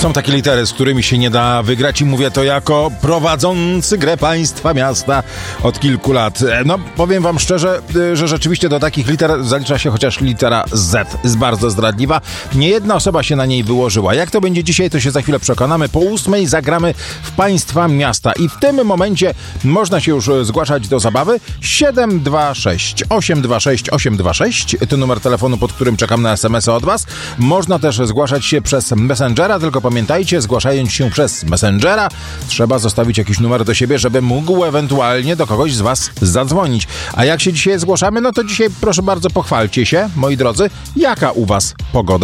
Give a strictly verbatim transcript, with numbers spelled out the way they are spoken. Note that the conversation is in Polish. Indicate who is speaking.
Speaker 1: Są takie litery, z którymi się nie da wygrać i mówię to jako prowadzący grę państwa miasta od kilku lat. No, powiem wam szczerze, że rzeczywiście do takich liter zalicza się chociaż litera Z. Jest bardzo zdradliwa. Nie jedna osoba się na niej wyłożyła. Jak to będzie dzisiaj, to się za chwilę przekonamy. Po ósmej zagramy w państwa miasta i w tym momencie można się już zgłaszać do zabawy. siedem dwa sześć osiem dwa sześć osiem dwa sześć to numer telefonu, pod którym czekam na es em esy od was. Można też zgłaszać się przez Messengera, tylko pamiętajcie, zgłaszając się przez Messengera, trzeba zostawić jakiś numer do siebie, żeby mógł ewentualnie do kogoś z was zadzwonić. A jak się dzisiaj zgłaszamy, no to dzisiaj proszę bardzo pochwalcie się, moi drodzy, jaka u was pogoda?